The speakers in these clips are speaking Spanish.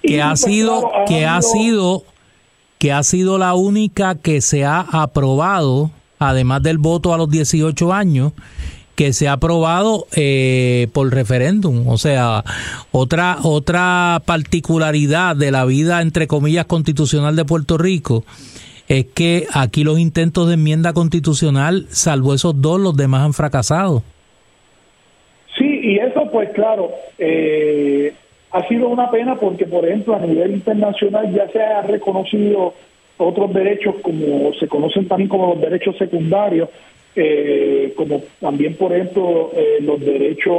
que ha sido la única que se ha aprobado, además del voto a los 18 años, que se ha aprobado por referéndum. O sea, otra particularidad de la vida, entre comillas, constitucional de Puerto Rico es que aquí los intentos de enmienda constitucional, salvo esos dos, los demás han fracasado. Sí, y eso pues claro, ha sido una pena porque, por ejemplo, a nivel internacional ya se ha reconocido otros derechos, como se conocen también como los derechos secundarios, como también, por ejemplo, los derechos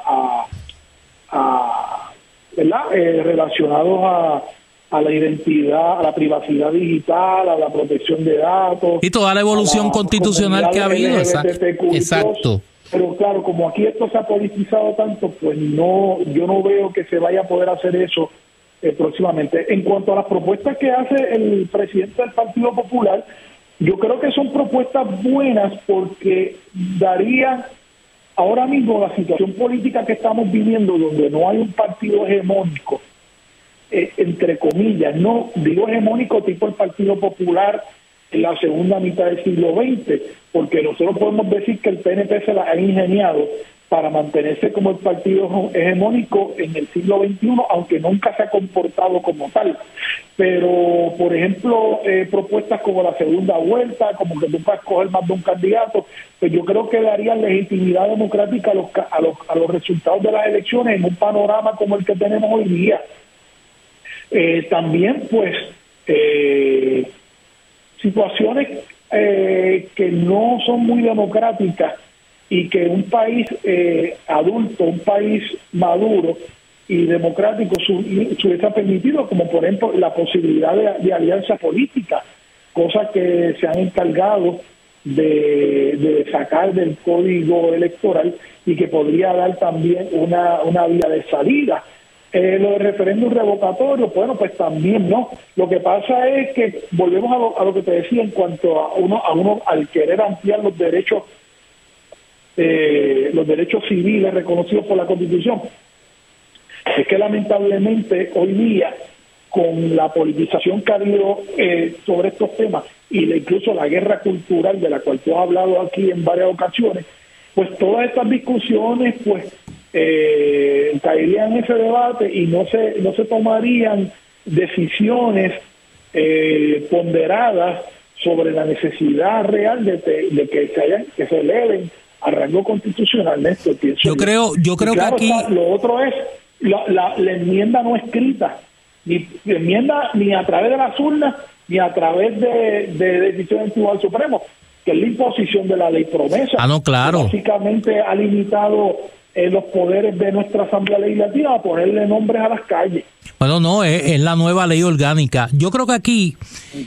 ¿verdad? Relacionados a la identidad, a la privacidad digital, a la protección de datos. Y toda la evolución constitucional que ha habido. Exacto. Pero claro, como aquí esto se ha politizado tanto, pues yo no veo que se vaya a poder hacer eso próximamente. En cuanto a las propuestas que hace el presidente del Partido Popular, yo creo que son propuestas buenas porque darían, ahora mismo la situación política que estamos viviendo, donde no hay un partido hegemónico, entre comillas, no digo hegemónico tipo el Partido Popular en la segunda mitad del siglo XX, porque nosotros podemos decir que el PNP se la ha ingeniado para mantenerse como el partido hegemónico en el siglo XXI, aunque nunca se ha comportado como tal. Pero, por ejemplo, propuestas como la segunda vuelta, como que tú puedas escoger más de un candidato, pues yo creo que darían legitimidad democrática a los resultados de las elecciones en un panorama como el que tenemos hoy día. También, pues, situaciones que no son muy democráticas y que un país adulto, un país maduro y democrático se hubiese permitido, como por ejemplo la posibilidad de alianza política, cosas que se han encargado de sacar del código electoral y que podría dar también una vía de salida. Lo de referéndum revocatorio, bueno, pues también no. Lo que pasa es que volvemos a lo que te decía en cuanto a uno al querer ampliar los derechos civiles reconocidos por la Constitución. Es que lamentablemente hoy día, con la politización que ha habido sobre estos temas y incluso la guerra cultural de la cual tú has hablado aquí en varias ocasiones, pues todas estas discusiones pues caerían en ese debate y no se tomarían decisiones ponderadas sobre la necesidad real de que se eleven a rango constitucional, Néstor. Yo creo claro, que aquí lo otro es la enmienda no escrita, ni enmienda ni a través de las urnas ni a través de decisiones del Tribunal Supremo, que es la imposición de la ley promesa. No, claro. Básicamente ha limitado los poderes de nuestra Asamblea Legislativa a ponerle nombres a las calles. Bueno, no, es la nueva ley orgánica. Yo creo que aquí,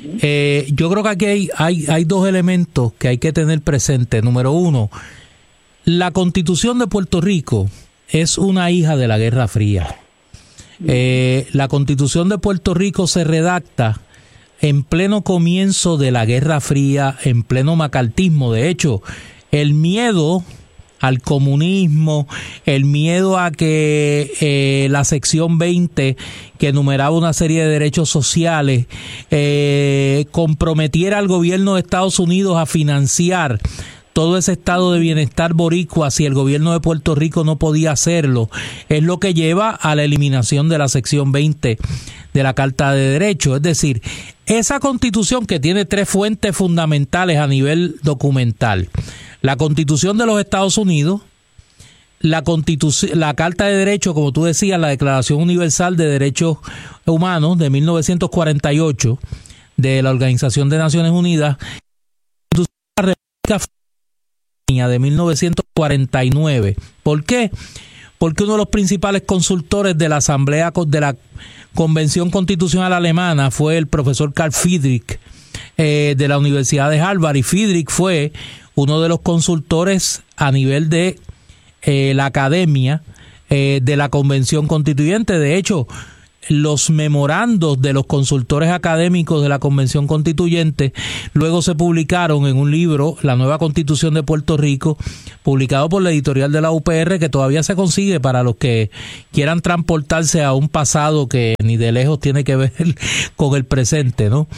hay dos elementos que hay que tener presente. Número uno, la Constitución de Puerto Rico es una hija de la Guerra Fría. La Constitución de Puerto Rico se redacta en pleno comienzo de la Guerra Fría, en pleno macartismo. De hecho, el miedo al comunismo, el miedo a que la sección 20, que enumeraba una serie de derechos sociales, comprometiera al gobierno de Estados Unidos a financiar todo ese estado de bienestar boricua si el gobierno de Puerto Rico no podía hacerlo, es lo que lleva a la eliminación de la sección 20 de la Carta de Derechos. Es decir, esa Constitución, que tiene tres fuentes fundamentales a nivel documental: la Constitución de los Estados Unidos, la Carta de Derechos, como tú decías, la Declaración Universal de Derechos Humanos de 1948 de la Organización de Naciones Unidas, y la República de 1949. ¿Por qué? Porque uno de los principales consultores de la Asamblea de la Convención Constitucional Alemana fue el profesor Carl Friedrich de la Universidad de Harvard, y Friedrich fue uno de los consultores a nivel de la academia de la Convención Constituyente. De hecho, los memorandos de los consultores académicos de la Convención Constituyente luego se publicaron en un libro, La Nueva Constitución de Puerto Rico, publicado por la editorial de la UPR, que todavía se consigue para los que quieran transportarse a un pasado que ni de lejos tiene que ver con el presente, ¿no?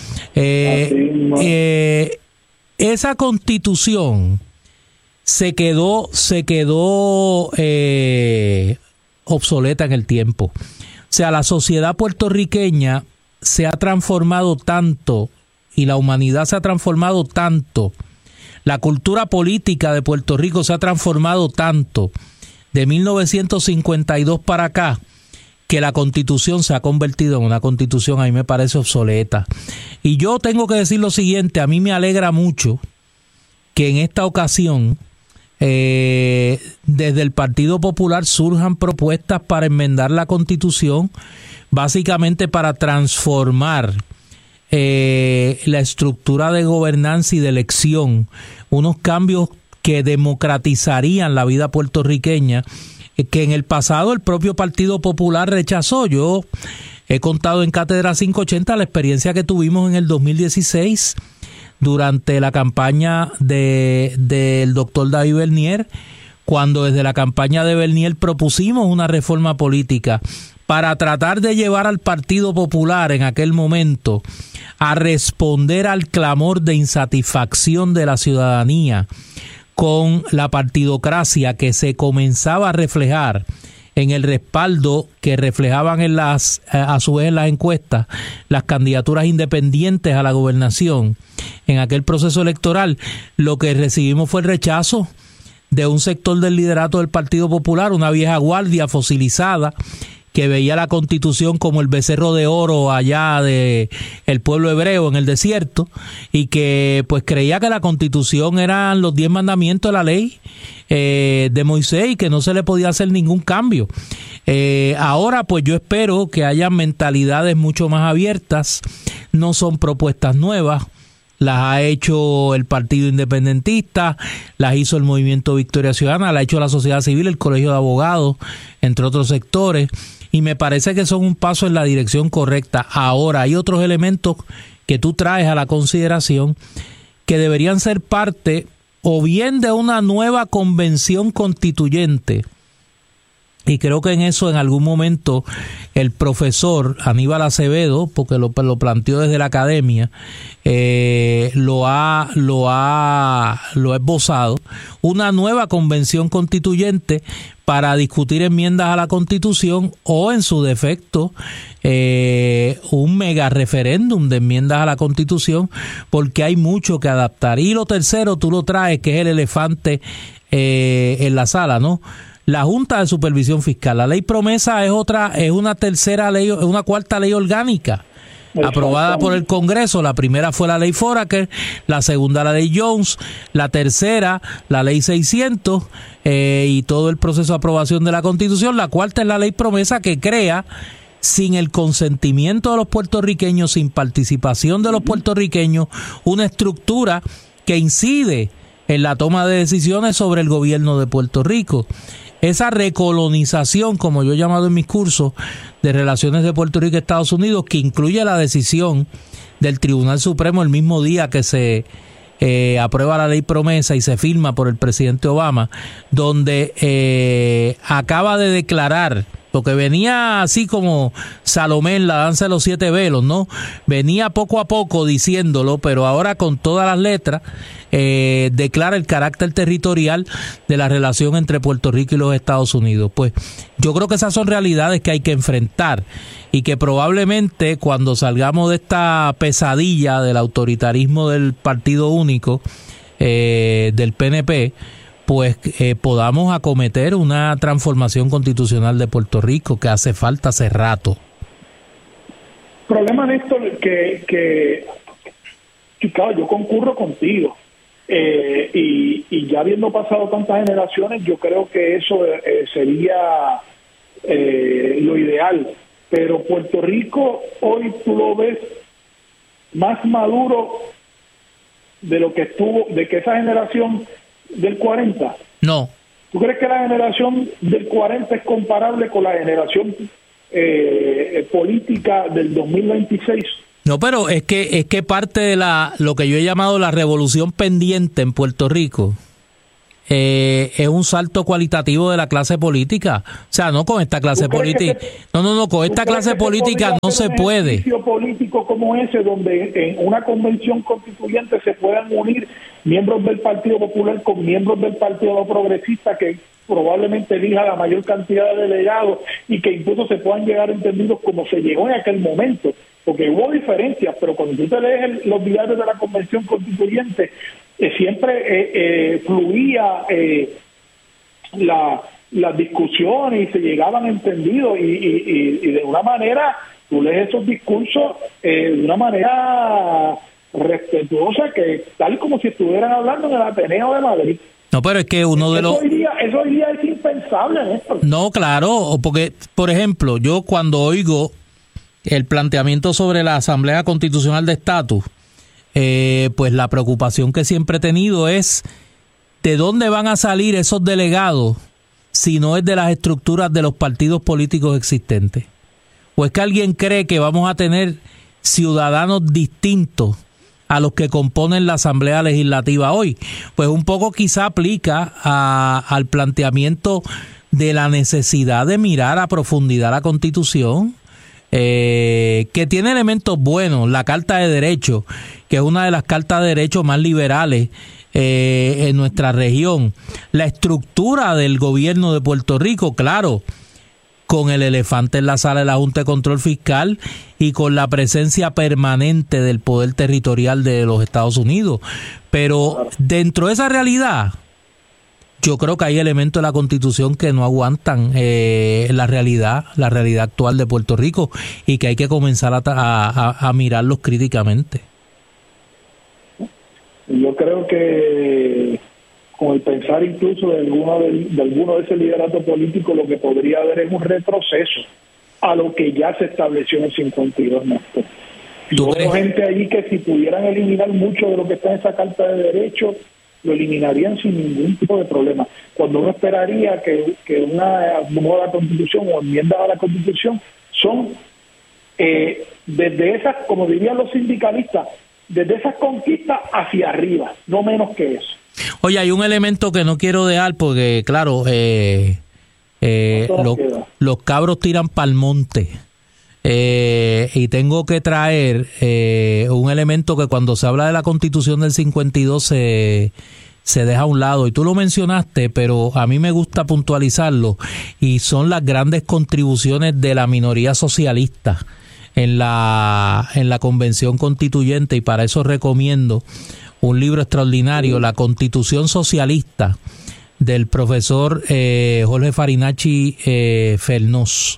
Esa Constitución se quedó obsoleta en el tiempo. O sea, la sociedad puertorriqueña se ha transformado tanto y la humanidad se ha transformado tanto, la cultura política de Puerto Rico se ha transformado tanto de 1952 para acá, que la Constitución se ha convertido en una Constitución, a mí me parece obsoleta. Y yo tengo que decir lo siguiente, a mí me alegra mucho que en esta ocasión desde el Partido Popular surjan propuestas para enmendar la Constitución, básicamente para transformar la estructura de gobernanza y de elección, unos cambios que democratizarían la vida puertorriqueña, que en el pasado el propio Partido Popular rechazó. Yo he contado en Cátedra 580 la experiencia que tuvimos en el 2016 durante la campaña del doctor David Bernier, cuando desde la campaña de Bernier propusimos una reforma política para tratar de llevar al Partido Popular en aquel momento a responder al clamor de insatisfacción de la ciudadanía con la partidocracia que se comenzaba a reflejar en el respaldo que reflejaban a su vez en las encuestas las candidaturas independientes a la gobernación en aquel proceso electoral. Lo que recibimos fue el rechazo de un sector del liderato del Partido Popular, una vieja guardia fosilizada que veía la Constitución como el becerro de oro allá de el pueblo hebreo en el desierto, y que pues creía que la Constitución eran los 10 mandamientos de la ley de Moisés y que no se le podía hacer ningún cambio. Ahora pues yo espero que haya mentalidades mucho más abiertas, no son propuestas nuevas, las ha hecho el Partido Independentista, las hizo el Movimiento Victoria Ciudadana, las ha hecho la sociedad civil, el Colegio de Abogados, entre otros sectores, y me parece que son un paso en la dirección correcta. Ahora hay otros elementos que tú traes a la consideración que deberían ser parte o bien de una nueva convención constituyente, y creo que en eso en algún momento el profesor Aníbal Acevedo, porque lo planteó desde la academia, lo ha esbozado, una nueva convención constituyente para discutir enmiendas a la Constitución o, en su defecto, un mega referéndum de enmiendas a la Constitución, porque hay mucho que adaptar. Y lo tercero, tú lo traes, que es el elefante en la sala, ¿no? La Junta de Supervisión Fiscal. La ley promesa es una tercera ley, una cuarta ley orgánica aprobada por el Congreso. La primera fue la ley Foraker, la segunda la ley Jones, la tercera la ley 600 y todo el proceso de aprobación de la Constitución. La cuarta es la ley promesa, que crea, sin el consentimiento de los puertorriqueños, sin participación de los puertorriqueños, una estructura que incide en la toma de decisiones sobre el gobierno de Puerto Rico. Esa recolonización, como yo he llamado en mis cursos, de relaciones de Puerto Rico y Estados Unidos, que incluye la decisión del Tribunal Supremo el mismo día que se aprueba la ley promesa y se firma por el presidente Obama, donde acaba de declarar, porque venía así como Salomé en la danza de los 7 velos, ¿no? Venía poco a poco diciéndolo, pero ahora con todas las letras declara el carácter territorial de la relación entre Puerto Rico y los Estados Unidos. Pues yo creo que esas son realidades que hay que enfrentar, y que probablemente cuando salgamos de esta pesadilla del autoritarismo del Partido Único, del PNP, pues podamos acometer una transformación constitucional de Puerto Rico que hace falta hace rato. El problema, Néstor, que claro, yo concurro contigo, y ya habiendo pasado tantas generaciones, yo creo que eso sería lo ideal. Pero Puerto Rico hoy tú lo ves más maduro de lo que estuvo, de que esa generación del 40. No. ¿Tú crees que la generación del 40 es comparable con la generación política del 2026. No, pero es que parte de lo que yo he llamado la revolución pendiente en Puerto Rico es un salto cualitativo de la clase política. O sea, no con esta clase política. No, con esta clase política no se puede. Un ejercicio político como ese, donde en una convención constituyente se puedan unir miembros del Partido Popular con miembros del Partido Progresista, que probablemente elija la mayor cantidad de delegados y que incluso se puedan llegar entendidos como se llegó en aquel momento, porque hubo diferencias, pero cuando tú te lees los diarios de la convención constituyente, siempre fluía las discusiones y se llegaban entendidos y de una manera, tú lees esos discursos de una manera respetuosa, que tal como si estuvieran hablando en el Ateneo de Madrid. No, pero es que uno de los... Eso hoy día es impensable, Néstor. No, claro, porque, por ejemplo, yo cuando oigo el planteamiento sobre la Asamblea Constitucional de Estatus, pues la preocupación que siempre he tenido es de dónde van a salir esos delegados si no es de las estructuras de los partidos políticos existentes. ¿O es que alguien cree que vamos a tener ciudadanos distintos a los que componen la Asamblea Legislativa hoy? Pues un poco quizá aplica al planteamiento de la necesidad de mirar a profundidad la Constitución, que tiene elementos buenos. La Carta de Derechos, que es una de las cartas de derechos más liberales en nuestra región. La estructura del gobierno de Puerto Rico, claro, con el elefante en la sala de la Junta de Control Fiscal y con la presencia permanente del poder territorial de los Estados Unidos. Pero dentro de esa realidad, yo creo que hay elementos de la Constitución que no aguantan la realidad actual de Puerto Rico y que hay que comenzar a mirarlos críticamente. Yo creo que con el pensar incluso de alguno de ese liderato político, lo que podría haber es un retroceso a lo que ya se estableció en el 52, Néstor. Yo veo gente allí que si pudieran eliminar mucho de lo que está en esa Carta de Derechos, lo eliminarían sin ningún tipo de problema. Cuando uno esperaría que una nueva Constitución o enmienda a la Constitución son desde esas, como dirían los sindicalistas, desde esas conquistas hacia arriba, no menos que eso. Oye, hay un elemento que no quiero dejar porque, claro, los cabros tiran pa'l monte. Y tengo que traer un elemento que cuando se habla de la Constitución del 52 se deja a un lado, y tú lo mencionaste, pero a mí me gusta puntualizarlo, y son las grandes contribuciones de la minoría socialista en la Convención Constituyente, y para eso recomiendo un libro extraordinario, La Constitución Socialista, del profesor Jorge Farinacci Fernós.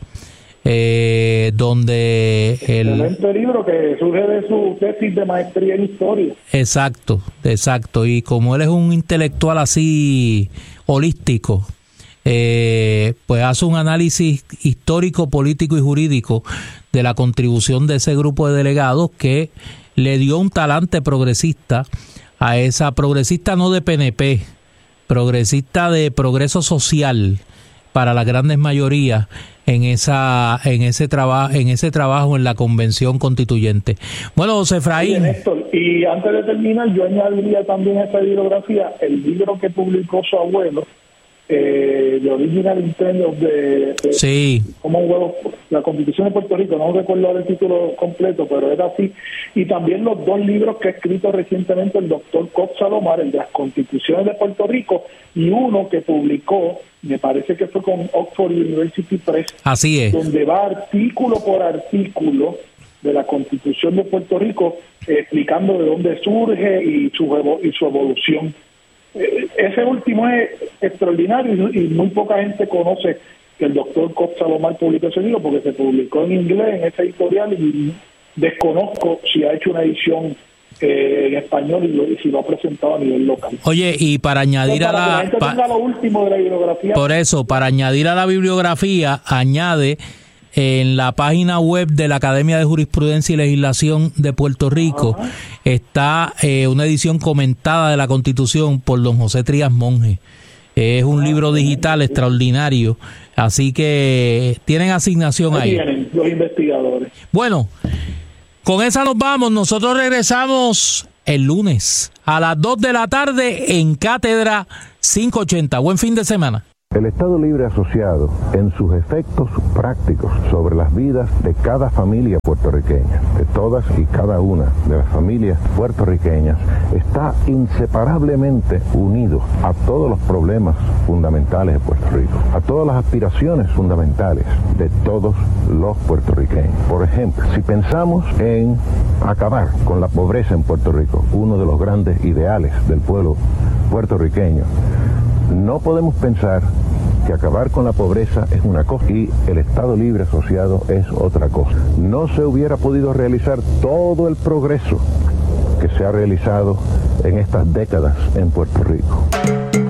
Donde excelente libro que surge de su tesis de maestría en historia. Exacto, y como él es un intelectual así holístico, pues hace un análisis histórico, político y jurídico de la contribución de ese grupo de delegados que le dio un talante progresista a esa progresista, no de PNP, progresista de progreso social para las grandes mayorías en ese trabajo en la Convención Constituyente. Bueno, José Efraín. Néstor, y antes de terminar, yo añadiría también a esta bibliografía el libro que publicó su abuelo, The Original Intent of sí, la Constitución de Puerto Rico, no recuerdo el título completo, pero era así, y también los dos libros que ha escrito recientemente el doctor Cox Salomar, el de las Constituciones de Puerto Rico, y uno que publicó, me parece que fue con Oxford University Press, así es, donde va artículo por artículo de la Constitución de Puerto Rico, explicando de dónde surge y su evolución. Ese último es extraordinario y muy poca gente conoce que el doctor Cox Salomar publicó ese libro, porque se publicó en inglés en esa editorial, y desconozco si ha hecho una edición en español y si lo ha presentado a nivel local. Oye, y para añadir lo último de la bibliografía. Por eso, para añadir a la bibliografía, añade en la página web de la Academia de Jurisprudencia y Legislación de Puerto Rico, está una edición comentada de la Constitución por don José Trías Monge. Es un libro digital extraordinario. Así que tienen asignación ahí. Tienen los investigadores. Bueno, con esa nos vamos. Nosotros regresamos el lunes a las 2 de la tarde en Cátedra 580. Buen fin de semana. El Estado Libre Asociado, en sus efectos prácticos sobre las vidas de cada familia puertorriqueña, de todas y cada una de las familias puertorriqueñas, está inseparablemente unido a todos los problemas fundamentales de Puerto Rico, a todas las aspiraciones fundamentales de todos los puertorriqueños. Por ejemplo, si pensamos en acabar con la pobreza en Puerto Rico, uno de los grandes ideales del pueblo puertorriqueño, no podemos pensar que acabar con la pobreza es una cosa y el Estado Libre Asociado es otra cosa. No se hubiera podido realizar todo el progreso que se ha realizado en estas décadas en Puerto Rico.